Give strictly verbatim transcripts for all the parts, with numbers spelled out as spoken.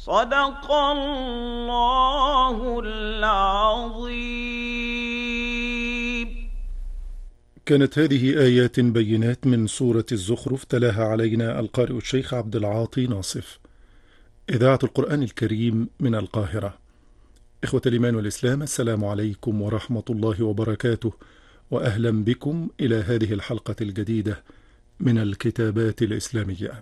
صدق الله العظيم. كانت هذه آيات بينات من سورة الزخرف، تلاها علينا القارئ الشيخ عبد العاطي ناصف، إذاعة القرآن الكريم من القاهرة. إخوة الإيمان والإسلام، السلام عليكم ورحمة الله وبركاته، وأهلا بكم إلى هذه الحلقة الجديدة من الكتابات الإسلامية.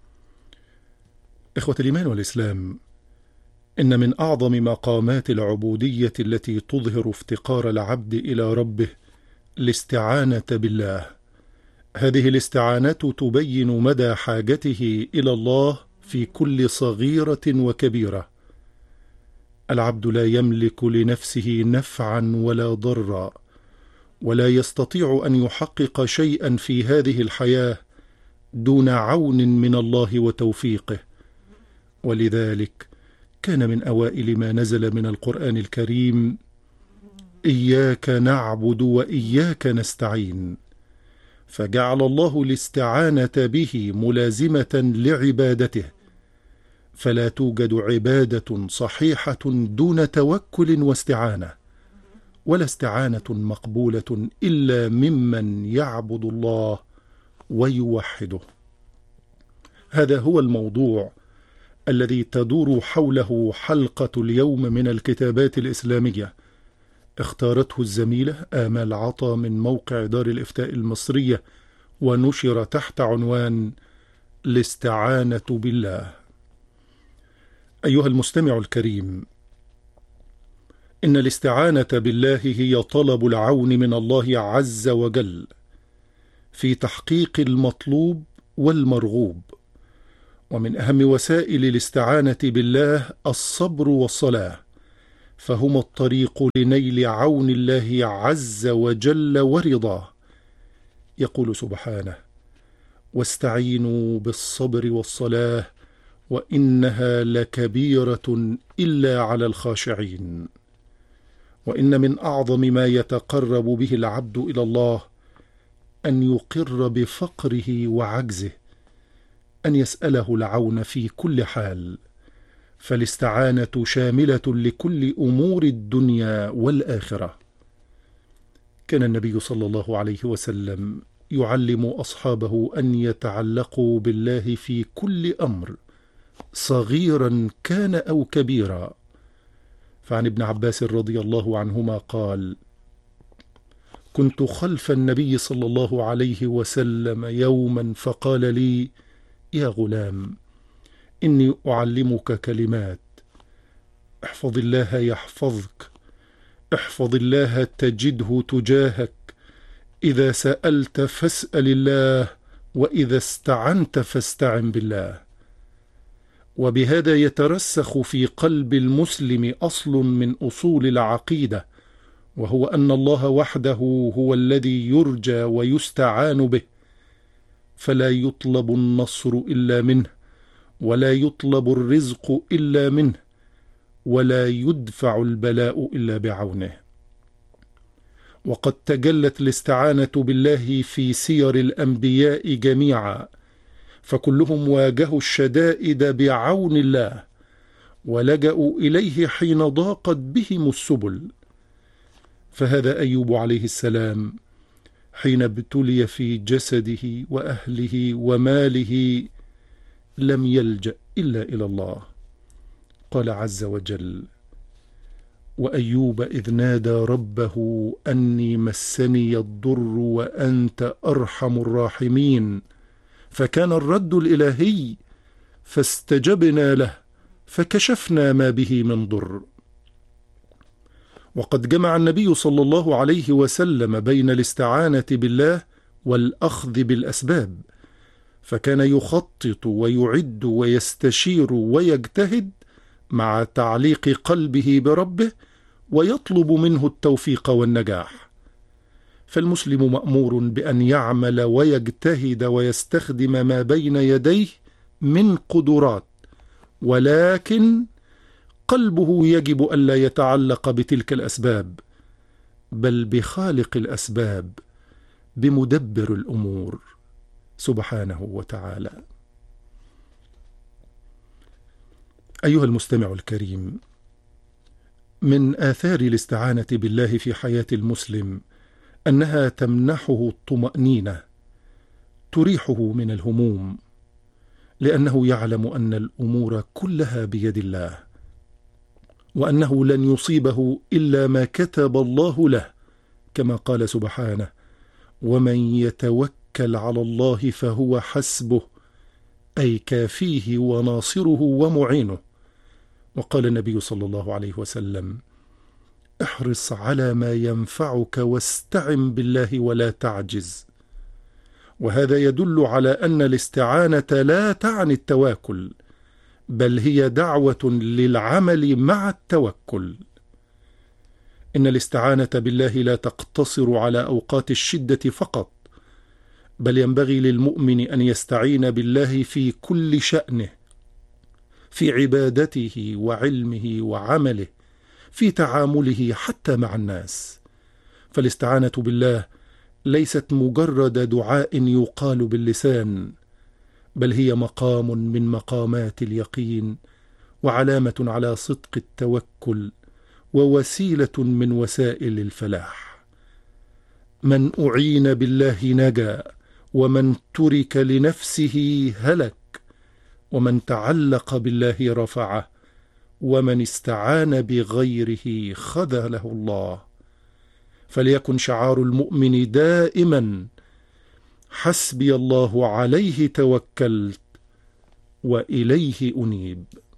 إخوة الإيمان والإسلام، إن من أعظم مقامات العبودية التي تظهر افتقار العبد إلى ربه الاستعانة بالله. هذه الاستعانة تبين مدى حاجته إلى الله في كل صغيرة وكبيرة. العبد لا يملك لنفسه نفعا ولا ضرا، ولا يستطيع أن يحقق شيئا في هذه الحياة دون عون من الله وتوفيقه. ولذلك كان من أوائل ما نزل من القرآن الكريم: إياك نعبد وإياك نستعين. فجعل الله الاستعانة به ملازمة لعبادته، فلا توجد عبادة صحيحة دون توكل واستعانة، ولا استعانة مقبولة إلا ممن يعبد الله ويوحده. هذا هو الموضوع الذي تدور حوله حلقة اليوم من الكتابات الإسلامية، اختارته الزميلة آمال عطا من موقع دار الإفتاء المصرية، ونشر تحت عنوان الاستعانة بالله. أيها المستمع الكريم، إن الاستعانة بالله هي طلب العون من الله عز وجل في تحقيق المطلوب والمرغوب. ومن أهم وسائل الاستعانة بالله الصبر والصلاة، فهما الطريق لنيل عون الله عز وجل ورضاه. يقول سبحانه: واستعينوا بالصبر والصلاة وإنها لكبيرة إلا على الخاشعين. وإن من أعظم ما يتقرب به العبد إلى الله أن يقر بفقره وعجزه، أن يسأله العون في كل حال، فالاستعانة شاملة لكل أمور الدنيا والآخرة. كان النبي صلى الله عليه وسلم يعلم أصحابه أن يتعلقوا بالله في كل أمر، صغيرا كان أو كبيرا. فعن ابن عباس رضي الله عنهما قال: كنت خلف النبي صلى الله عليه وسلم يوما فقال لي: يا غلام، إني أعلمك كلمات، احفظ الله يحفظك، احفظ الله تجده تجاهك، إذا سألت فاسأل الله، وإذا استعنت فاستعن بالله. وبهذا يترسخ في قلب المسلم أصل من أصول العقيدة، وهو أن الله وحده هو الذي يرجى ويستعان به، فلا يطلب النصر إلا منه، ولا يطلب الرزق إلا منه، ولا يدفع البلاء إلا بعونه. وقد تجلت الاستعانة بالله في سير الأنبياء جميعا، فكلهم واجهوا الشدائد بعون الله، ولجأوا إليه حين ضاقت بهم السبل. فهذا أيوب عليه السلام حين ابتلي في جسده وأهله وماله لم يلجأ إلا إلى الله. قال عز وجل: وأيوب إذ نادى ربه أني مسني الضر وأنت أرحم الراحمين، فكان الرد الإلهي فاستجبنا له فكشفنا ما به من ضر. وقد جمع النبي صلى الله عليه وسلم بين الاستعانة بالله والأخذ بالأسباب، فكان يخطط ويعد ويستشير ويجتهد مع تعليق قلبه بربه، ويطلب منه التوفيق والنجاح. فالمسلم مأمور بأن يعمل ويجتهد ويستخدم ما بين يديه من قدرات، ولكن قلبه يجب ألا يتعلق بتلك الأسباب، بل بخالق الأسباب، بمدبر الأمور سبحانه وتعالى. أيها المستمع الكريم، من آثار الاستعانة بالله في حياة المسلم أنها تمنحه الطمأنينة، تريحه من الهموم، لأنه يعلم أن الأمور كلها بيد الله، وأنه لن يصيبه إلا ما كتب الله له، كما قال سبحانه: ومن يتوكل على الله فهو حسبه، أي كافيه وناصره ومعينه. وقال النبي صلى الله عليه وسلم: احرص على ما ينفعك واستعن بالله ولا تعجز. وهذا يدل على أن الاستعانة لا تعني التواكل، بل هي دعوة للعمل مع التوكل. إن الاستعانة بالله لا تقتصر على أوقات الشدة فقط، بل ينبغي للمؤمن أن يستعين بالله في كل شأنه، في عبادته وعلمه وعمله، في تعامله حتى مع الناس. فالاستعانة بالله ليست مجرد دعاء يقال باللسان، بل هي مقام من مقامات اليقين، وعلامة على صدق التوكل، ووسيلة من وسائل الفلاح. من أعين بالله نجا، ومن ترك لنفسه هلك، ومن تعلق بالله رفعه، ومن استعان بغيره خذله الله. فليكن شعار المؤمن دائما: حسبي الله عليه توكلت وإليه أنيب.